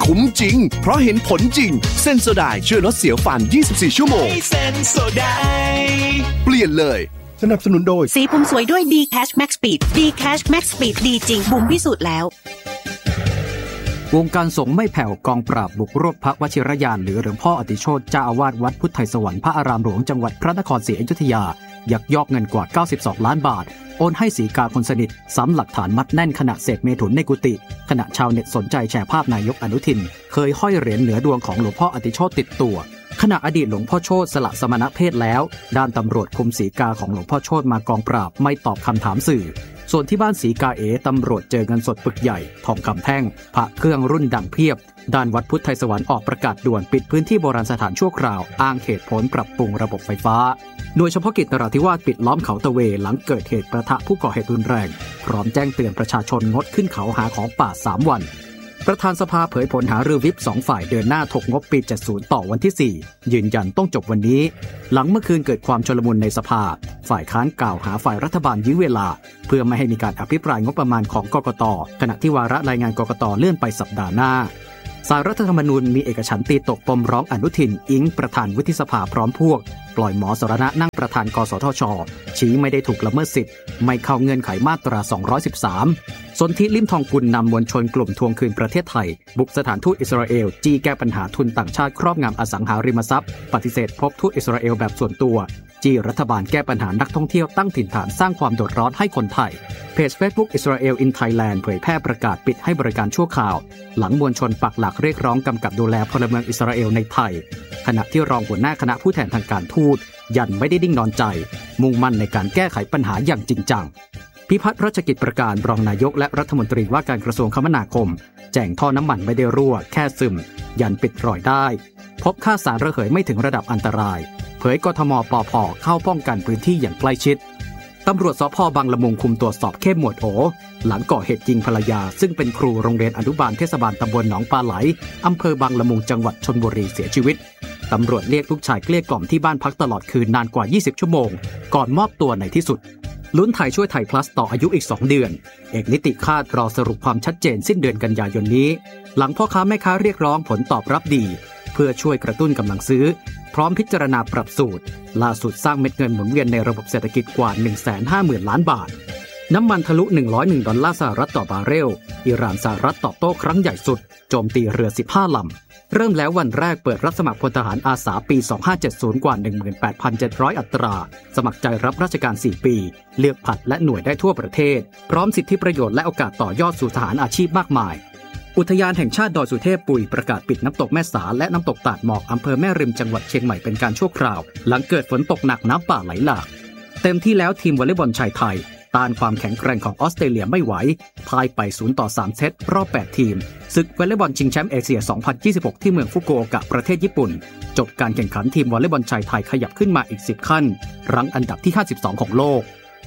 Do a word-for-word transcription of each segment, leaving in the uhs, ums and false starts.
คุ้มจริงเพราะเห็นผลจริงเซนโซไดช่วยลดเสียวฟันยี่สิบสี่ชั่วโมงเซนโซไดเปลี่ยนเลยสนับสนุนโดยสีผมสวยด้วย D-Cash Max Speed D-Cash Max Speed ดีจริงบุ๋มพิสูจน์แล้ววงการสงฆ์ไม่แผ่วกองปราบบุกรวบพระวชิรยานหรือหลวงพ่ออติโชติเจ้าอาวาสวัดพุทธไทยสวรรค์พระอารามหลวงจังหวัดพระนครศรีอยุธยายักยอกเงินกว่าเก้าสิบสองล้านบาทโอนให้สีกาคนสนิทซ้ำหลักฐานมัดแน่นขณะเสพเมถุนในกุฏิขณะชาวเน็ตสนใจแชร์ภาพนายกอนุทินเคยห้อยเหรียญเหนือดวงของหลวงพ่ออติโชติติดตัวขณะอดีตหลวงพ่อโชติสละสมณเพศแล้วด้านตำรวจคุมสีกาของหลวงพ่อโชติมากองปราบไม่ตอบคำถามสื่อส่วนที่บ้านสีกาเอตำรวจเจอเงินสดปึกใหญ่ทองคำแท่งพระเครื่องรุ่นดังเพียบด้านวัดพุทธไทยสวรรค์ออกประกาศด่วนปิดพื้นที่โบราณสถานชั่วคราวอ้างเหตุผลปรับปรุงระบบไฟฟ้าโดยเฉพาะกิจนราธิวาสปิดล้อมเขาตะเวหลังเกิดเหตุประทะผู้ก่อเหตุรุนแรงพร้อมแจ้งเตือนประชาชนงดขึ้นเขาหาของป่าสามวันประธานสภาเผยผลหารือวิปสองฝ่ายเดินหน้าถกงบปีเจ็ดสิบต่อวันที่สี่ยืนยันต้องจบวันนี้หลังเมื่อคืนเกิดความชุลมุนในสภาฝ่ายค้านกล่าวหาฝ่ายรัฐบาลยื้อเวลาเพื่อไม่ให้มีการอภิปรายงบประมาณของกกต.ขณะที่วาระรายงานกกต.เลื่อนไปสัปดาห์หน้าศาลรัฐธรรมนูญมีเอกฉันท์ตีตกปมร้องอนุทินอิงประธานวุฒิสภาพร้อมพวกปล่อยหมอสรณะนั่งประธานกสทช.ชี้ไม่ได้ถูกละเมิดสิทธิ์ไม่เข้าเงื่อนไขมาตราสองร้อยสิบสามสนธิลิ่มทองกุลนำมวลชนกลุ่มทวงคืนประเทศไทยบุกสถานทูตอิสราเอลจี้แก้ปัญหาทุนต่างชาติครอบงำอสังหาริมทรัพย์ปฏิเสธพบทูตอิสราเอลแบบส่วนตัวจี้รัฐบาลแก้ปัญหานักท่องเที่ยวตั้งถิ่นฐานสร้างความเดือดร้อนให้คนไทยเพจ Facebook Israel in Thailand เผยแพร่ประกาศปิดให้บริการชั่วคราวหลังมวลชนปักหลักเรียกร้องกำกับดูแลพลเมืองอิสราเอลในไทยขณะที่รองหัวหน้าคณะผู้แทนทางการทูตยันไม่ได้นิ่งนอนใจมุ่งมั่นในการแก้ไขปัญหาอย่างจริงจังพิพัฒน์รัชกิจประการรองนายกและรัฐมนตรีว่าการกระทรวงคมนาคมแจ้งท่อน้ำมันไม่ได้รั่วแค่ซึมยันปิดรอยได้พบค่าสารระเหยไม่ถึงระดับอันตรายเผยกทมปภเข้าป้องกันพื้นที่อย่างใกล้ชิดตำรวจสภ.บางละมุงคุมตรวจสอบเข้มหมวดโอหลังก่อเหตุยิงภรรยาซึ่งเป็นครูโรงเรียนอนุบาลเทศบาลตำบลหนองปลาไหลอำเภอบางละมุงจังหวัดชลบุรีเสียชีวิตตำรวจเรียกลูกชายเกลี้ยกล่อมที่บ้านพักตลอดคืนนานกว่ายี่สิบชั่วโมงก่อนมอบตัวในที่สุดลุ้นไทยช่วยไทย plus ต่ออายุอีกสองเดือนเอกนิติคาดรอสรุปความชัดเจนสิ้นเดือนกันยายนนี้หลังพ่อค้าแม่ค้าเรียกร้องผลตอบรับดีเพื่อช่วยกระตุ้นกำลังซื้อพร้อมพิจารณาปรับสูตรล่าสุดสร้างเม็ดเงินหมุนเวียนในระบบเศรษฐกิจกว่า หนึ่งแสนห้าหมื่น ล้านบาทน้ำมันทะลุหนึ่งร้อยเอ็ดดอลลาร์สหรัฐต่อบาร์เรลอิหร่านสหรัฐตอบโต้ครั้งใหญ่สุดโจมตีเรือสิบห้าลำเริ่มแล้ววันแรกเปิดรับสมัครพลทหารอาสาปีสองพันห้าร้อยเจ็ดสิบกว่า หนึ่งหมื่นแปดพันเจ็ดร้อย อัตราสมัครใจรับราชการสี่ปีเลือกผัดและหน่วยได้ทั่วประเทศพร้อมสิทธิประโยชน์และโอกาสต่อยอดสู่ทหารอาชีพมากมายอุทยานแห่งชาติดอยสุเทพปุยประกาศปิดน้ำตกแม่สาและน้ำตกตาดหมอกอำเภอแม่ริมจังหวัดเชียงใหม่เป็นการชั่วคราวหลังเกิดฝนตกหนักน้ำป่าไหลหลากเต็มที่แล้วทีมวอลเลย์บอลชายไทยต้านความแข็งแกร่งของออสเตรเลียไม่ไหวพ่ายไปศูนย์ต่อสามเซตรอบแปดทีมศึกวอลเลย์บอลชิงแชมป์เอเชียสองพันยี่สิบหกที่เมืองฟุกุโอกะประเทศญี่ปุ่นจบการแข่งขันทีมวอลเลย์บอลชายไทยขยับขึ้นมาอีกสิบขั้นรั้งอันดับที่ห้าสิบสองของโลก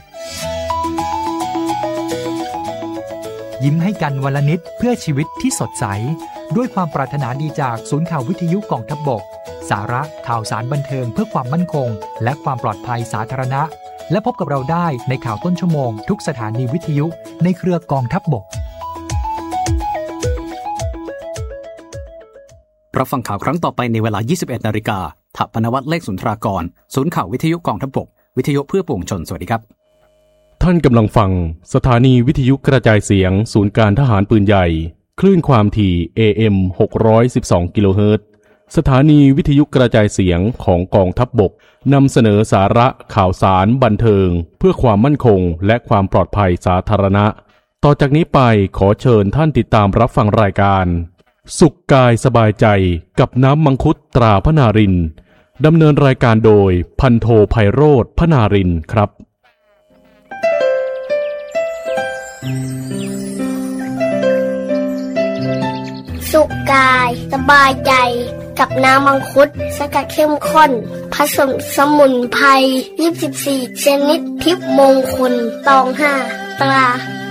ยิ้มให้กันวันละนิดเพื่อชีวิตที่สดใสด้วยความปรารถนาดีจากศูนย์ข่าววิทยุกองทัพบกสาระข่าวสารบันเทิงเพื่อความมั่นคงและความปลอดภัยสาธารณะและพบกับเราได้ในข่าวต้นชั่วโมงทุกสถานีวิทยุในเครือกองทัพบกรับฟังข่าวครั้งต่อไปในเวลา ยี่สิบเอ็ดนาฬิกา ถัปปนวัฒน์เลขสุนทรากรศูนย์ข่าววิทยุกองทัพบกวิทยุเพื่อปวงชนสวัสดีครับท่านกำลังฟังสถานีวิทยุกระจายเสียงศูนย์การทหารปืนใหญ่คลื่นความถี่ เอ เอ็ม หกร้อยสิบสอง กิโลเฮิรตซ์สถานีวิทยุกระจายเสียงของกองทัพบกนำเสนอสาระข่าวสารบันเทิงเพื่อความมั่นคงและความปลอดภัยสาธารณะต่อจากนี้ไปขอเชิญท่านติดตามรับฟังรายการสุขกายสบายใจกับน้ำมังคุดตราพนารินดำเนินรายการโดยพันโทไพโรจน์พนารินครับสุขกายสบายใจกับน้ำมังคุดสกัดเข้มข้นผสมสมุนไพรยี่สิบสี่ชนิดทิพย์มงคลตองห้าตราพ